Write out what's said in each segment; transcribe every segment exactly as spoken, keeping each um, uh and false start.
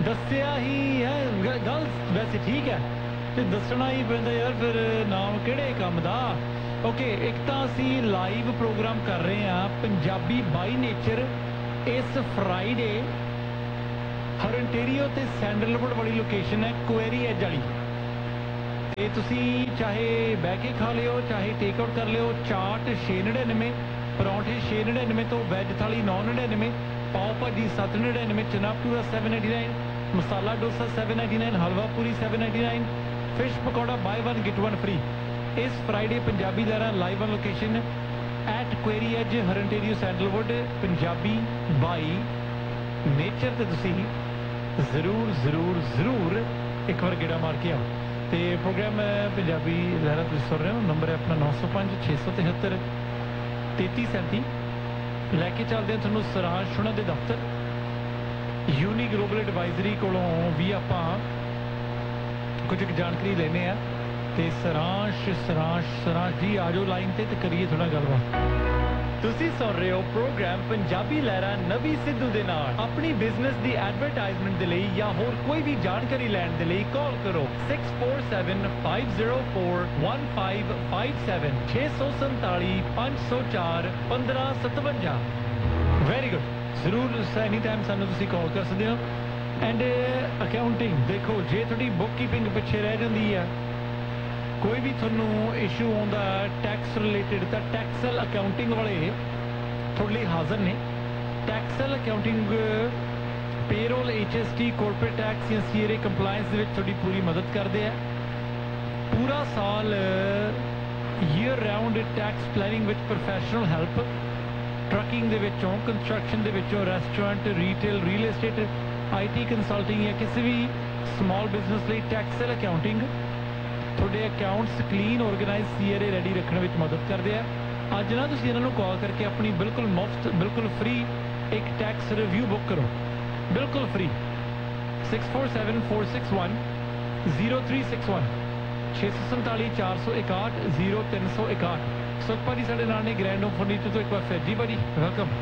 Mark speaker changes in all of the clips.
Speaker 1: दसिया ही है गल वैसे ठीक है ते दसना ही पैंदा यार फिर नाम किहड़े काम दा। ओके एक तो असी लाइव प्रोग्राम कर रहे हैं पंजाबी बाई नेचर इस फ्राइडे हरनटेरियो ते सैंडलवुड वाली लोकेशन है क्वेरी एज वाली ते तुसी चाहे बह के खा लियो चाहे टेक आउट कर लियो। चाट छे नड़िनवे परौंठे छे नड़िनवे तो वैज थाली नौ नड़िनवे पाव भाजी सत्त नड़िनवे चना पूरा seven ninety nine masala dosa seven ninety nine हलवा पूरी seven ninety nine fish pakora by one get one free. इस फ्राइडे पंजाबी लहरा live on location eight query as हरनटेरियो sandalwood Punjabi by nature ते तुसी जरूर जरूर जरूर एक बार गेड़ा मार के आओ। तो प्रोग्राम पंजाबी लहरा तुम सुन रहे हो। नंबर है अपना नौ सौ पाँच छे सौ तिहत्तर तेती सैंती। लैके चलते हैं थोड़ा सरांश उन्होंने दफ्तर यूनी ग्लोबल एडवाइजरी को भी आप कुछ एक जानकारी लेने आ। तो सरांश सरांश सरांश जी आ जाओ लाइन ते करिए थोड़ा गलबात। तुसी सुन रहे हो प्रोग्राम पंजाबी लहरा नवी सिद्धू दे नाल। अपनी बिजनेस दी एडवरटाइजमेंट दे लई या होर कोई भी जानकारी लैण दे लई कॉल करो six four seven five zero four one five five seven छे सौ संताली पाँच सौ चार पंद्रह सतवंजा। वेरी गुड जरूर एनी टाइम सानू तुसी कॉल कर सकते हो। एंड अकाउंटिंग देखो जे थोड़ी बुक कीपिंग पिछे रह जाती है कोई भी थोनू इशू आता टैक्स रिलेटेड तो टैक्सल अकाउंटिंग वाले थोड़े लिए हाजिर ने। Taxol accounting payroll H S T corporate tax या सी एर ए कंप्लायंस थोड़ी पूरी मदद करते हैं। पूरा साल ईयर राउंड टैक्स प्लैनिंग विच प्रोफैशनल हैल्प ट्रकिंग दे विचों कंस्ट्रक्शन दे विचों restaurant retail real estate I T consulting या किसी भी स्मॉल बिजनेस लिए टैक्सल अकाउंटिंग थोड़े अकाउंट्स क्लीन ऑर्गेनाइज सी एर ए रेडी रखने में मदद करते हैं। अज ना तुसीं इन्हां नूं कॉल करके अपनी बिल्कुल मुफ्त बिल्कुल फ्री एक टैक्स रिव्यू बुक करो बिल्कुल free six four seven four six one zero three six one छे सौ संताली चार सौ इकाहठ जीरो तीन सौ इकाहठ। सुख भाजी साढ़े नाल ने ग्रैंड होम फर्नीचर तो एक बार फिर जी भाजी वेलकम।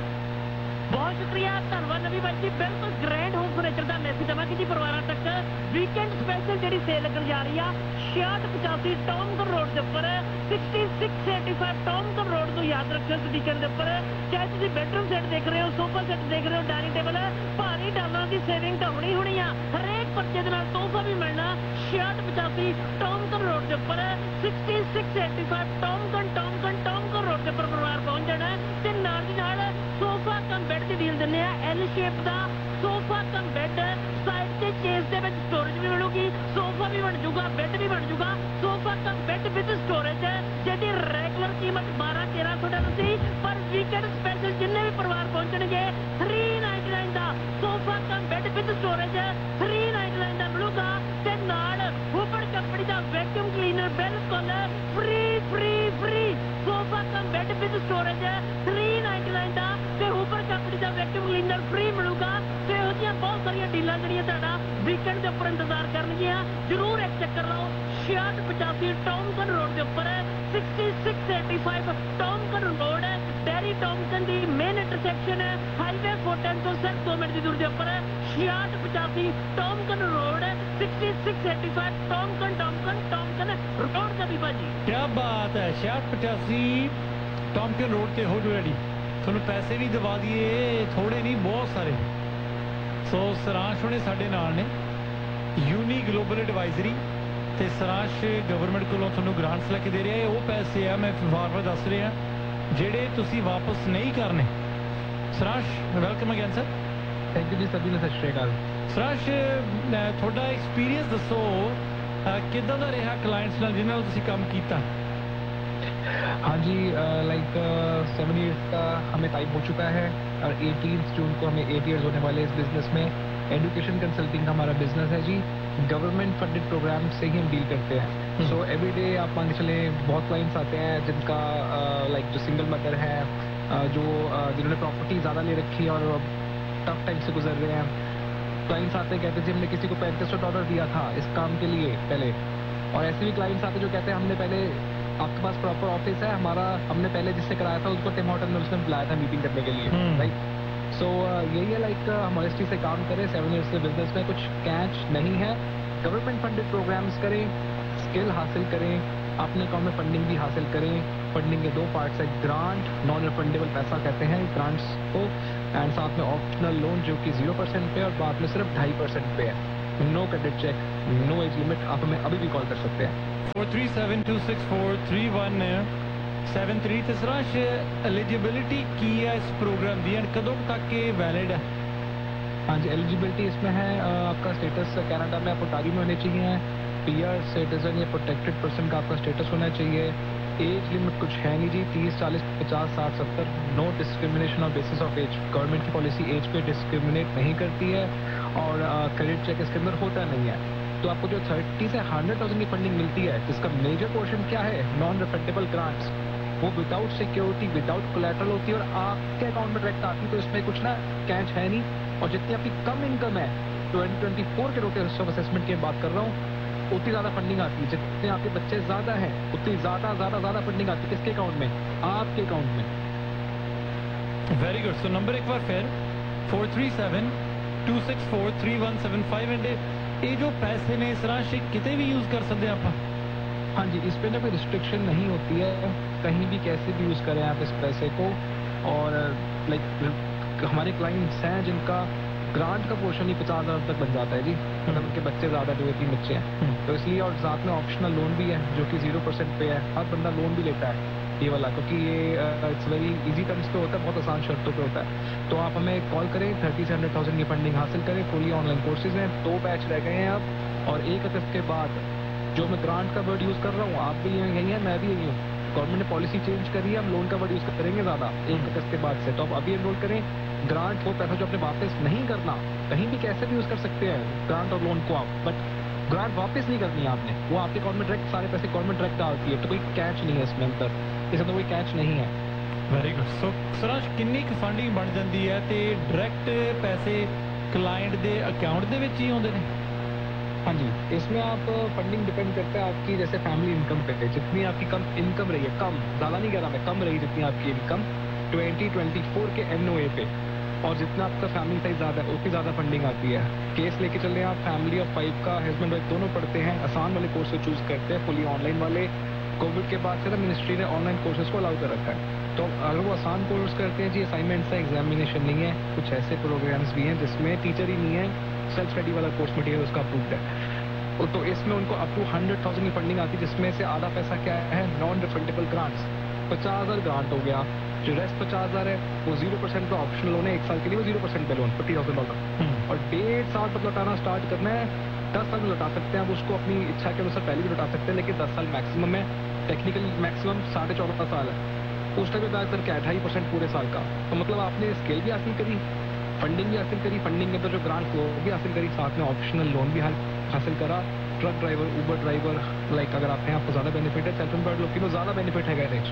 Speaker 2: बहुत शुक्रिया धन्यवाद नवी भाई जी। बिल्कुल ग्रैंड होम फर्नीचर का मैसेज देवांगे जी परिवार तक वीकेंड स्पेशल जी सेल लगन जा रही है छियाठ पचासी टॉमगन रोड के उपर sixty six eighty five टॉमगन road को याद रखियो स्टेशन के उपर। चाहे तुम बेडरूम सेट देख रहे हो सोफा सेट देख रहे हो डाइनिंग टेबल भारी डालर की सेविंग तो होनी होनी है। हरेक पर्चे के तोहफा भी मिलना छियाठ पचासी टॉमगन रोड के उपर sixty six eighty five टॉमगन टॉमगन टॉमगन road के उपर परिवार पहुंच जाना है। नाल दी नाल सोफा कम बेड की डील दिंदे आ एल शेप का सोफा कम बेड साइड से चेस दे विच स्टोरेज भी मिलूगी सोफा भी बन जूगा बेड भी बन जूगा sofa cum bed with storage है जिहदी रेगुलर कीमत बारह तेरह सौ डॉलर सी पर वीकेंड स्पेशल जिन्ने भी परिवार पहुंचणगे थ्री नाइनटी नाइन का sofa cum bed with storage three ninety nine का मिलूगा ते नाल हुबड़ कंपनी का वैक्यूम क्लीनर बिल्कुल free free free sofa cum bed with storage three ninety nine का ते हुबड़ कंपनी का वैक्यूम क्लीनर फ्री मिलूगा। ते इहो जिहियां बहुत सारियां डीलां जिहड़ियां तुहाडा वीकेंड के उपर इंतजार करनगियां जरूर एक चक्कर लाओ छियाठ पचासी टॉमगन रोड के उपर sixty six eighty five टॉमगन road dairy टॉमगन की मेन इंटरसेक्शन हाईवे फोर्टन तो सिर्फ दो मिनट की दूरी के उपर छियाठ पचासी टॉमगन road sixty six eighty five टॉमगन टॉमगन टॉमगन road का भी भाजी
Speaker 1: क्या बात है। छियाठ पचासी टॉमगन रोड से हो जो रेडी थोड़ा पैसे भी दवा दिए थोड़े नहीं बहुत सारे। सो सरांश होने साढ़े नाल ने यूनी ग्लोबल एडवाइजरी ते सरांश गवर्नमेंट को थोड़ा ग्रांट्स लैके दे रहा है वो पैसे आ मैं बार बार दस रहा जेडे तुसी वापस नहीं करने। Saransh welcome again sir.
Speaker 3: Thank you जी सभी ने सत श्री अकाल।
Speaker 1: सरांश थोड़ा एक्सपीरियंस दसो किदां दा रहा क्लाइंट्स नाल जिन्हां नाल तुसी काम कीता।
Speaker 3: हाँ जी लाइक सेवन ईयर्स का हमें टाइम हो चुका है और एटीन जून को हमें एट ईयर्स होने वाले इस बिजनेस में। एजुकेशन कंसल्टिंग हमारा बिजनेस है जी। गवर्नमेंट फंडेड प्रोग्राम से ही हम डील करते हैं। सो एवरी डे आप मान के चले बहुत क्लाइंट्स आते हैं जिनका लाइक uh, जो सिंगल मदर है uh, जो uh, जिन्होंने प्रॉपर्टी ज़्यादा ले रखी है और टफ टाइम से गुजर रहे हैं। क्लाइंट्स आते हैं कहते हैं हमने किसी को पैंतीस सौ डॉलर दिया था इस काम के लिए पहले। और ऐसे भी क्लाइंट्स आते हैं जो कहते हैं हमने पहले आपके पास प्रॉपर ऑफिस है हमारा हमने पहले जिससे कराया था उसको टिम हॉटल में उसने बुलाया था मीटिंग करने के लिए राइट। सो यही है लाइक हम ऑनेस्टी से काम करें, सेवन ईयर्स के बिजनेस में कुछ कैच नहीं है, गवर्नमेंट फंडेड प्रोग्राम्स करें, स्किल हासिल करें, अपने अकाउंट में फंडिंग भी हासिल करें। फंडिंग के दो पार्ट्स है, ग्रांट, नॉन रिफंडेबल पैसा कहते हैं ग्रांट्स को, एंड साथ में ऑप्शनल लोन जो कि जीरो परसेंट पे और बाद में सिर्फ ढाई परसेंट पे है। No credit check, no age limit, आप हमें अभी भी कॉल कर सकते हैं।
Speaker 1: Four three seven to six four three one seven three ਤੇ ਸਰਾਸ਼ एलिजिबिलिटी की है इस प्रोग्राम दी एंड कदों तक ये वैलिड है?
Speaker 3: हाँ जी, एलिजिबिलिटी इसमें है आपका स्टेटस कनाडा में आप ओंटारियो में होने चाहिए, पीआर सिटीजन या प्रोटेक्टेड पर्सन का आपका स्टेटस होना चाहिए। एज लिमिट कुछ है नहीं जी, तीस चालीस पचास साठ सत्तर, no discrimination on basis of as. Government की पॉलिसी एज पे डिस्क्रिमिनेट नहीं करती है और क्रेडिट चेक इसके अंदर होता नहीं है। तो आपको जो थर्टी से हंड्रेड थाउजेंड की फंडिंग मिलती है जिसका मेजर पोर्शन क्या है, नॉन रिफंडेबल ग्रांट्स, वो विदाउट सिक्योरिटी विदाउट कोलैटरल होती है और आपके अकाउंट में डायरेक्ट आती है, तो इसमें कुछ ना कैच है नहीं। और जितनी आपकी कम इनकम है, ट्वेंटी ट्वेंटी फोर के नोटिस ऑफ असेसमेंट की बात कर रहा हूँ, उतनी ज्यादा फंडिंग आती है। जितने आपके बच्चे ज्यादा हैं उतनी ज्यादा ज्यादा ज्यादा फंडिंग आती है किसके अकाउंट में, आपके अकाउंट में।
Speaker 1: Very good. सो नंबर एक बार फिर four three seven to six four three one seven five and ये जो पैसे ने इस राशि कितने भी यूज कर सकते हैं आप?
Speaker 3: हाँ जी, इस पे ना कोई रिस्ट्रिक्शन नहीं होती है, कहीं भी कैसे भी यूज करें आप इस पैसे को। और लाइक हमारे क्लाइंट्स हैं जिनका ग्रांट का पोर्शन ही पचास हजार तक बन जाता है जी, मतलब उनके बच्चे ज्यादा दो तीन बच्चे हैं, तो इसलिए। और साथ में ऑप्शनल लोन भी है जो कि जीरो परसेंट पे है, हर बंदा लोन भी लेता है ये वाला, क्योंकि ये इट्स वेरी इजी टर्म्स पे होता है, बहुत आसान शर्तों पे होता है। तो आप हमें कॉल करें, थर्टी से हंड्रेड थाउजेंड की फंडिंग हासिल करें। फुली ऑनलाइन कोर्सेज हैं, दो बैच रह गए हैं अब, और एक अगस्त के बाद जो मैं ग्रांट का वर्ड यूज कर रहा हूँ, आप भी यही हैं, मैं भी यही हूँ, गवर्नमेंट ने पॉलिसी चेंज करी है, हम लोन का वर्ड यूज करेंगे ज्यादा एक अगस्त के बाद से। तो आप अभी एनरोल करें। ग्रांट वो पैसा जो आपने वापस नहीं करना, कहीं भी कैसे भी यूज कर सकते हैं ग्रांट और लोन को आप, बट ग्रांट वापस नहीं करनी है आपने, वो आपके अकाउंट में डायरेक्ट सारे पैसे गवर्नमेंट डायरेक्ट डालती है, तो कोई कैच नहीं है इसमें अंदर, इसमें तो कोई कैच नहीं है।
Speaker 1: Very good. सो सराश किन्नी क फंडिंग बन जाती है ते डायरेक्ट पैसे क्लाइंट दे अकाउंट दे विच ही आउंदे ने?
Speaker 3: हाँ जी, इसमें आप फंडिंग डिपेंड करता है आपकी जैसे फैमिली इनकम पे, जितनी आपकी कम इनकम रही है, कम ज्यादा नहीं कह रहा मैं, कम रही जितनी आपकी इनकम ट्वेंटी ट्वेंटी फोर के एनओए पे, और जितना आपका फैमिली साइज ज्यादा है उतनी ज्यादा फंडिंग आती है। केस लेके चल रहे हैं आप, फैमिली ऑफ फाइव का हस्बैंड वाइफ दोनों पढ़ते हैं, आसान वाले कोर्स चूज करते हैं, फुली ऑनलाइन वाले। कोविड के बाद से ना मिनिस्ट्री ने ऑनलाइन कोर्सेज को अलाउ कर रखा है, तो अगर वो आसान कोर्स करते हैं जी, असाइनमेंट्स है, एग्जामिनेशन नहीं है, कुछ ऐसे प्रोग्राम्स भी हैं जिसमें टीचर ही नहीं है, सेल्फ स्टडी वाला कोर्स मटेरियल उसका अप्रूव्ड है, तो इसमें उनको अप टू हंड्रेड थाउजेंड की फंडिंग आती है, जिसमें से आधा पैसा क्या है, नॉन रिफंडेबल ग्रांट्स, पचास हजार ग्रांट हो गया, जो रेस्ट पचास हजार है वो जीरो परसेंट का ऑप्शनल लोन है, एक साल के लिए वो जीरो परसेंट पे लोन फिफ्टी थाउजेंड डॉलर, और डेढ़ साल तक लौटाना स्टार्ट करना है, दस साल में लौटा सकते हैं आप उसको, अपनी इच्छा के अनुसार पहले भी लौटा सकते हैं, लेकिन दस साल मैक्सिमम है, टेक्निकल मैक्सिमम साढ़े चौदह साल है, उस टाइम पे कर क्या ढाई परसेंट पूरे साल का, तो मतलब आपने स्केल भी हासिल करी, फंडिंग भी हासिल करी, फंडिंग के अंदर जो ग्रांट वो भी हासिल करी, साथ में ऑप्शनल लोन भी हासिल करा। ट्रक ड्राइवर, उबर ड्राइवर, लाइक अगर आप हैं आपको ज्यादा बेनिफिट है, सेल्फ एम्प्लॉयड लोग की ज्यादा बेनिफिट है गैरेज।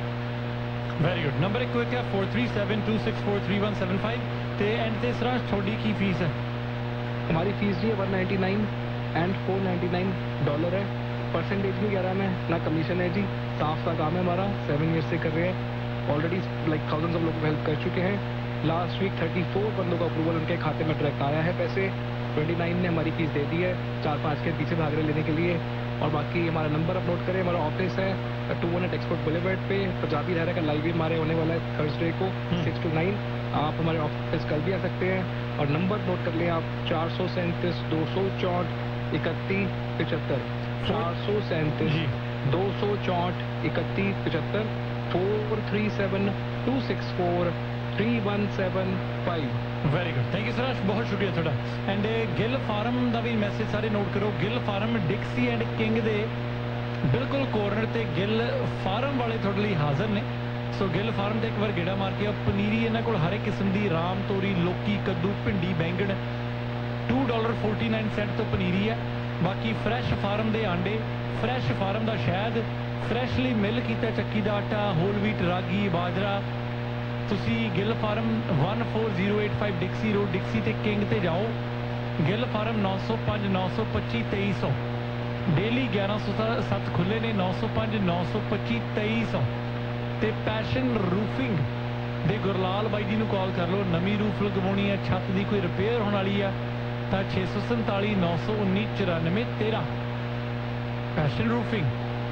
Speaker 1: Very good. नंबर एक क्विक है four three seven to six four three one seven five ते एंड तीसरा थोड़ी की फीस है?
Speaker 3: हमारी fees ji one ninety nine and four ninety nine dollar है, परसेंटेज भी कह रहा मैं ना, कमीशन है जी, साफ सा काम है हमारा, सेवन ईयर से कर रहे हैं, ऑलरेडी लाइक थाउजेंड्स ऑफ लोगों को हेल्प कर चुके हैं। लास्ट वीक थर्टी फोर बंदों का अप्रूवल उनके खाते में डायरेक्ट आया है पैसे, ट्वेंटी नाइन ने हमारी फीस दे दी है, चार पाँच के पीछे भाग रहे लेने के लिए। और बाकी हमारा नंबर अपलोड करें, हमारा ऑफिस है to one eight export boulevard पे, पंजाबी रहरा का लाइव भी हमारे होने वाला है थर्सडे को सिक्स टू नाइन, आप हमारे ऑफिस कल भी आ सकते हैं। और नंबर नोट कर लें आप, चार सौ सैंतीस दो सौ चौंठ इकतीस पिछहत्तर, चार सौ सैंतीस दो सौ चौंठ इकतीस पिछहत्तर, four three seven to six four three one seven five.
Speaker 1: Very good, thank you sir, बहुत शुक्रिया थोड़ा। एंड गिल फार्म का भी मैसेज सारे नोट करो, गिल फार्म डिक्सी एंड किंग दे बिल्कुल कॉर्नर ते गिल फार्म वाले थोड़े लिए हाजिर ने। सो गिल फार्म ते एक बार गेड़ा मार के, पनीरी इन्होंने को हर एक किस्म की, राम तोरी, लौकी, कद्दू, भिंडी, बैंगन, two dollar forty nine Saint तो पनीरी है। बाकी फ्रैश फार्म के आंडे, फ्रैश फार्म का शहद, फ्रैशली मिल किया चक्की का आटा, होल व्हीट, रागी, बाजरा। तुसी Gill farm one four zero eight five डिक्सी road डिक्सी ते किंग ते जाओ, गिल फार्म नौ सौ पाँच नौ सौ पच्ची तेईस सौ, डेली ग्यारह सौ सत्त खुले ने, नौ सौ पाँच नौ सौ पच्ची तेईस सौ। ते पैशन रूफिंग ਦੇ ਗੁਰਲਾਲ ਬਾਈ ਜੀ ਨੂੰ ਕਾਲ ਕਰ ਲਓ। ਨਵੀਂ ਰੂਫ ਲਗਵਾਉਣੀ ਹੈ, ਛੱਤ ਦੀ ਕੋਈ ਰਿਪੇਅਰ ਹੋਣ ਵਾਲੀ ਆ ਤਾਂ ਛੇ ਸੌ ਸੰਤਾਲੀ ਨੌ ਸੌ ਉੱਨੀ ਚੁਰਾਨਵੇਂ ਤੇਰਾਂ। Passion roofing.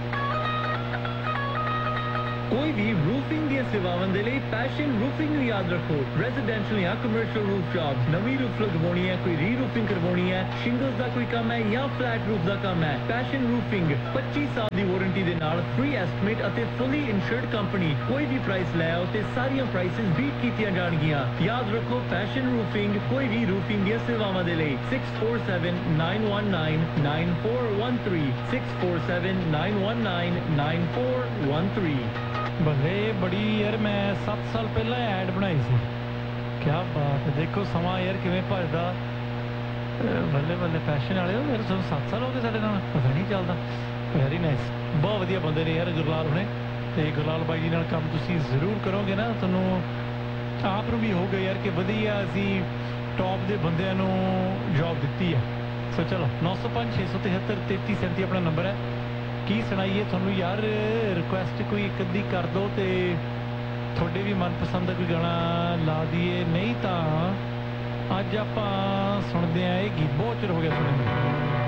Speaker 4: ਕੋਈ ਵੀ ਰੂਫਿੰਗ ਦੀਆਂ ਸੇਵਾਵਾਂ ਦੇ ਲਈ ਪੈਸ਼ਨ ਰੂਫਿੰਗ ਨੂੰ ਯਾਦ ਰੱਖੋ। ਰੈਜ਼ੀਡੈਂਸ਼ੀਅਲ ਜਾਂ ਕਮਰਸ਼ੀਅਲ ਰੂਫ ਜੌਬ, ਨਵੀਂ ਰੂਫ ਲਗਵਾਉਣੀ ਹੈ, ਕੋਈ ਰੀ ਰੂਫਿੰਗ ਕਰਵਾਉਣੀ ਹੈ, ਸ਼ਿੰਗਲਸ ਦਾ ਕੋਈ ਕੰਮ ਹੈ ਜਾਂ ਫਲੈਟ ਰੂਫ ਦਾ ਕੰਮ ਹੈ, ਪੈਸ਼ਨ ਰੂਫਿੰਗ ਪੱਚੀ ਸਾਲ ਦੀ ਵਾਰੰਟੀ ਦੇ ਨਾਲ ਫ੍ਰੀ ਐਸਟੀਮੇਟ ਅਤੇ ਫੁੱਲੀ ਇਨਸ਼ੋਰਡ ਕੰਪਨੀ। ਕੋਈ ਵੀ ਪ੍ਰਾਈਸ ਲੈ ਆਓ ਤੇ ਸਾਰੀਆਂ ਪ੍ਰਾਈਸਿਸ ਬੀਟ ਕੀਤੀਆਂ ਜਾਣਗੀਆਂ। ਯਾਦ ਰੱਖੋ ਪੈਸ਼ਨ ਰੂਫਿੰਗ ਕੋਈ ਵੀ ਰੂਫਿੰਗ ਦੀਆਂ ਸੇਵਾਵਾਂ ਦੇ ਲਈ six four seven nine one nine nine four one three six four seven nine one nine nine four one three.
Speaker 1: ਬੱਲੇ ਬੜੀ ਯਾਰ, ਮੈਂ ਸੱਤ ਸਾਲ ਪਹਿਲਾਂ ਐਡ ਬਣਾਈ ਸੀ। ਕਿਆ ਬਾਤ ਹੈ, ਦੇਖੋ ਸਮਾਂ ਯਾਰ ਕਿਵੇਂ ਭੱਜਦਾ। ਬੱਲੇ ਬੱਲੇ ਪੈਸ਼ਨ ਵਾਲਿਓ, ਯਾਰ ਤੁਹਾਨੂੰ ਸੱਤ ਸਾਲ ਹੋ ਗਏ ਸਾਡੇ ਨਾਲ, ਪਤਾ ਨਹੀਂ ਚੱਲਦਾ। ਵੈਰੀ ਨਾਈਸ, ਬਹੁਤ ਵਧੀਆ ਬੰਦੇ ਨੇ ਯਾਰ ਗੁਰਲਾਲ ਹੁਣੇ। ਤੇ ਗੁਰਲਾਲ ਬਾਈ ਜੀ ਨਾਲ ਕੰਮ ਤੁਸੀਂ ਜ਼ਰੂਰ ਕਰੋਗੇ ਨਾ, ਤੁਹਾਨੂੰ ਆਪ ਨੂੰ ਵੀ ਹੋਊਗਾ ਯਾਰ ਕਿ ਵਧੀਆ ਅਸੀਂ ਟੌਪ ਦੇ ਬੰਦਿਆਂ ਨੂੰ ਜੌਬ ਦਿੱਤੀ ਹੈ। ਸੋ ਚਲੋ ਨੌ ਸੌ ਪੰਜ ਛੇ ਸੌ ਤਿਹੱਤਰ ਤੇਤੀ ਸੈਂਤੀ ਆਪਣਾ ਨੰਬਰ ਹੈ। ਕੀ ਸੁਣਾਈਏ ਤੁਹਾਨੂੰ ਯਾਰ, ਰਿਕੁਐਸਟ ਕੋਈ ਇੱਕ ਅੱਧੀ ਕਰ ਦਿਓ ਤੇ ਤੁਹਾਡੇ ਵੀ ਮਨਪਸੰਦ ਦਾ ਕੋਈ ਗਾਣਾ ਲਾ ਦਈਏ। ਨਹੀਂ ਤਾਂ ਅੱਜ ਆਪਾਂ ਸੁਣਦੇ ਆਂ, ਇਹ ਗੀਤ ਬਹੁਤ ਚਿਰ ਹੋ ਗਿਆ ਸੁਣਨ ਨੂੰ।